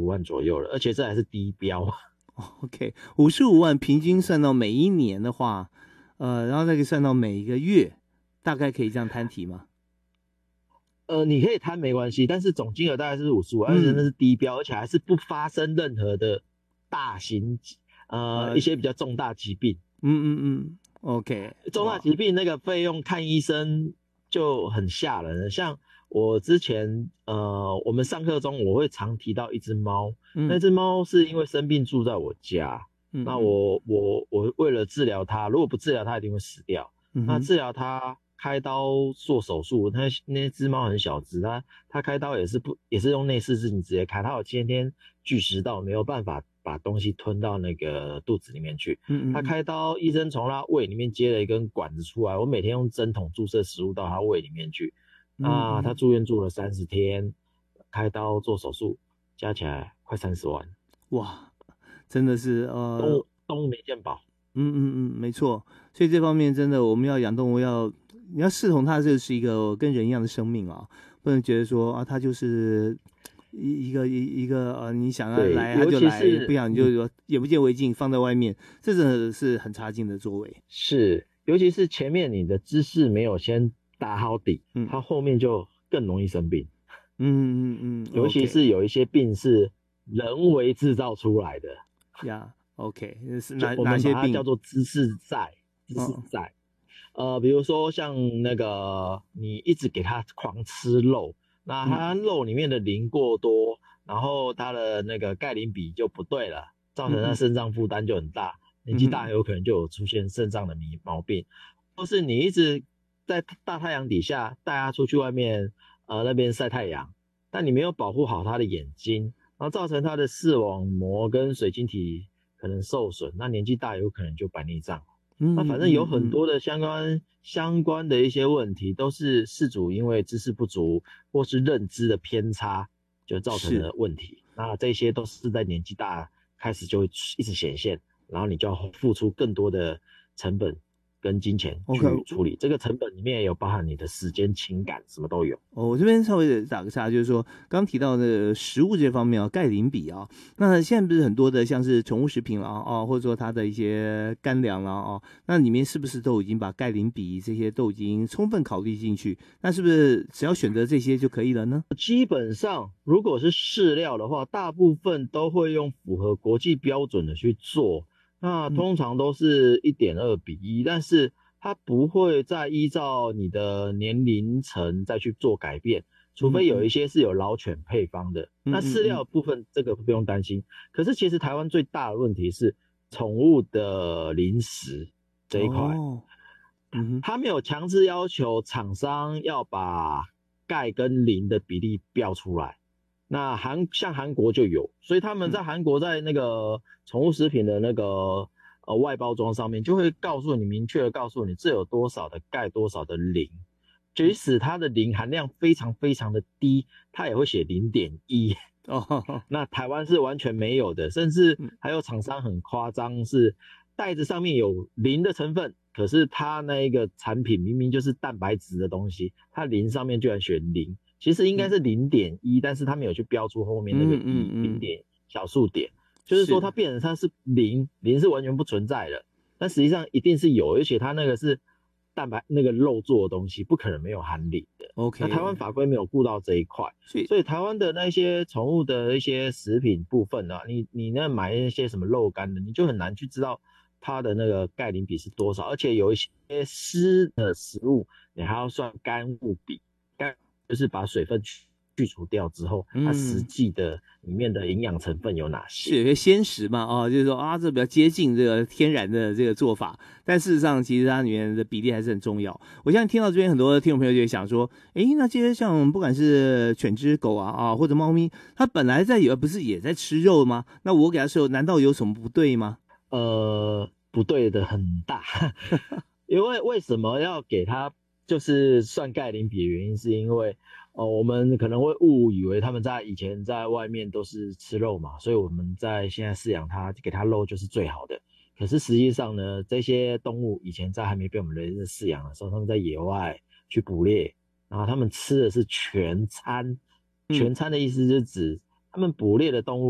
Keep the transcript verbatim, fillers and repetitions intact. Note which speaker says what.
Speaker 1: 五万左右了，而且这还是低标。
Speaker 2: OK， 五十五万平均算到每一年的话，呃，然后再可以算到每一个月，大概可以这样摊提吗？
Speaker 1: 呃，你可以摊没关系，但是总金额大概是五十五万，而且那是低标，而且还是不发生任何的大型呃、呃一些比较重大疾病。
Speaker 2: 嗯嗯嗯 ，OK，
Speaker 1: 重大疾病那个费用看医生就很吓人了。像我之前呃，我们上课中我会常提到一只猫，嗯、那只猫是因为生病住在我家，嗯、那我我我为了治疗它，如果不治疗它一定会死掉。嗯、那治疗它开刀做手术，那那只猫很小只，它它开刀也是不也是用内视镜直接开，它有先天巨食道，没有办法把东西吞到那个肚子里面去。嗯嗯，他开刀，医生从他胃里面接了一根管子出来，我每天用针筒注射食物到他胃里面去。嗯嗯，啊，他住院住了三十天，开刀做手术，加起来快三十万。
Speaker 2: 哇，真的是呃，
Speaker 1: 动物动物没健保。
Speaker 2: 嗯嗯嗯，没错。所以这方面真的，我们要养动物要，你要视同它就是一个跟人一样的生命啊，不能觉得说啊，它就是一一个一一个呃，你想要来它就来，不想你就说眼不见为净，放在外面，这真的是很差劲的作为。
Speaker 1: 是，尤其是前面你的知识没有先打好底，嗯，它后面就更容易生病。
Speaker 2: 嗯嗯嗯，
Speaker 1: 尤其是有一些病是人为制造出来的。
Speaker 2: 呀、yeah, ，OK， 是哪
Speaker 1: 我们把它叫做知识债，知识债。哦、呃，比如说像那个你一直给它狂吃肉，那它肉里面的磷过多，然后它的那个钙磷比就不对了，造成它肾脏负担就很大，年纪大有可能就有出现肾脏的毛病，或是你一直在大太阳底下带它出去外面呃那边晒太阳，但你没有保护好它的眼睛，然后造成它的视网膜跟水晶体可能受损，那年纪大有可能就白内障。嗯，那反正有很多的相关、嗯、相关的一些问题，都是饲主因为知识不足或是认知的偏差就造成的问题。那这些都是在年纪大开始就会一直显现，然后你就要付出更多的成本跟金钱去处理。Okay. 这个成本里面也有包含你的时间、情感，什么都有。
Speaker 2: 哦，我这边稍微打个岔，就是说刚提到的食物这方面啊，钙磷比啊，那现在不是很多的像是宠物食品啦啊，或者说它的一些干粮啦啊，那里面是不是都已经把钙磷比这些都已经充分考虑进去？那是不是只要选择这些就可以了呢？
Speaker 1: 基本上，如果是饲料的话，大部分都会用符合国际标准的去做，那通常都是 一点二 比一，但是它不会再依照你的年龄层再去做改变，除非有一些是有老犬配方的。嗯嗯，那饲料部分这个不用担心。可是其实台湾最大的问题是宠物的零食这一块，哦嗯、它没有强制要求厂商要把钙跟磷的比例标出来。那韩像韩国就有，所以他们在韩国在那个宠物食品的那个。呃，外包装上面就会告诉你，明确的告诉你这有多少的钙，多少的磷，即使它的磷含量非常非常的低，它也会写 零点一。哦，那台湾是完全没有的，甚至还有厂商很夸张，是袋子上面有磷的成分，可是它那一个产品明明就是蛋白质的东西，它磷上面居然写磷，其实应该是 零点一，但是它没有去标出后面那个一零点小数点。就是说它变成它是零，零是完全不存在的，但实际上一定是有，而且它那个是蛋白那个肉做的东西，不可能没有含磷的。OK， 那台湾法规没有顾到这一块，所以台湾的那些宠物的一些食品部分啊，你你那买一些什么肉干的，你就很难去知道它的那个钙磷比是多少，而且有一些湿的食物，你还要算干物比，干就是把水分去。去除掉之后，它实际的里面的营养成分有哪些？
Speaker 2: 是有些鲜食嘛，哦，就是说啊，这比较接近这个天然的这个做法，但事实上其实它里面的比例还是很重要。我现在听到这边很多听众朋友就会想说，诶，那这些像不管是犬只、狗啊啊或者猫咪，它本来在也不是也在吃肉吗？那我给它吃肉，难道有什么不对吗？
Speaker 1: 呃，不对的很大，因为为什么要给它就是算钙磷比的原因，是因为。哦，我们可能会误以为他们在以前在外面都是吃肉嘛，所以我们在现在饲养它，给它肉就是最好的。可是实际上呢，这些动物以前在还没被我们人类饲养的时候，他们在野外去捕猎，然后他们吃的是全餐。全餐的意思就是指他们捕猎的动物